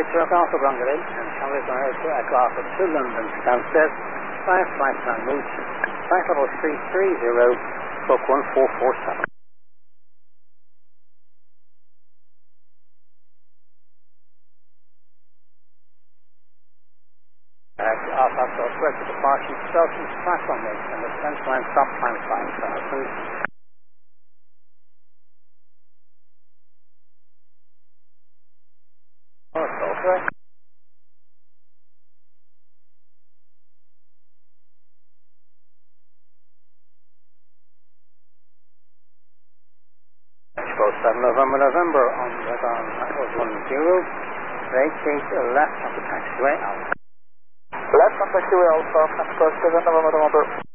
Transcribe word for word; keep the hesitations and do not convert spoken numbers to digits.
to Alpha Brangary, and Charlie is on road to Echo Alpha to London, downstairs, five flight nine route, flight level three three zero, book one four four seven. Uh, Alpha Alpha, correct departure, Shelton, platform eight, and the French line stop time five thousand. Oh, it's all correct. seven November, November, on the on Echoes one zero, vacate left of the taxiway out. Left on taxiway Alpha, Mexico seven November, November.